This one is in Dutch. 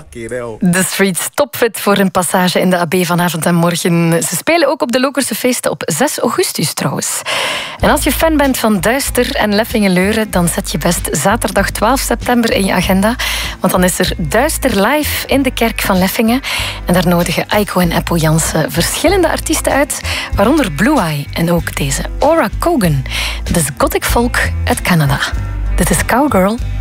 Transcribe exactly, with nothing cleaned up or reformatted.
fucking hell. De Streets topfit voor een passage in de A B vanavond en morgen. Ze spelen ook op de Lokerse feesten op zes augustus trouwens. En als je fan bent van Duister en Leffingen-Leuren, dan zet je best zaterdag twaalf september in je agenda. Want dan is er Duister live in de kerk van Leffingen. En daar nodigen Aiko en Eppo Jansen verschillende artiesten uit, waaronder Blue Eye en ook deze Aura Kogan. Dat is gothic folk uit Canada. Dit is Cowgirl.